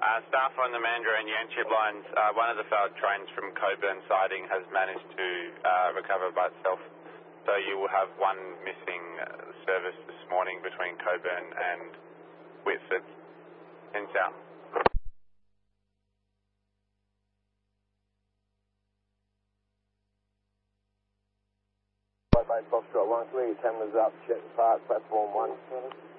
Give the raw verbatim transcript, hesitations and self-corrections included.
Uh, staff on the Mandurah and Yanchep lines, uh, one of the failed trains from Coburn siding has managed to uh, recover by itself. So you will have one missing uh, service this morning between Coburn and Whitford in South. Foxtrot one three, cameras up, check the park, platform one.